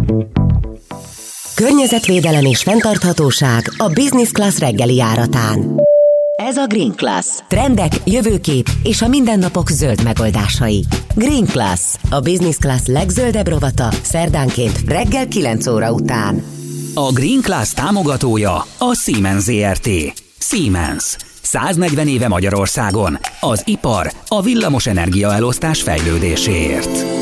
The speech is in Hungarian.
Környezetvédelem és fenntarthatóság a Business Class reggeli járatán. Ez a Green Class. Trendek, jövőkép és a mindennapok zöld megoldásai. Green Class, a Business Class legzöldebb rovata szerdánként reggel 9 óra után. A Green Class támogatója a Siemens Zrt. Siemens. 140 éve Magyarországon. Az ipar, a villamos energiaelosztás fejlődéséért.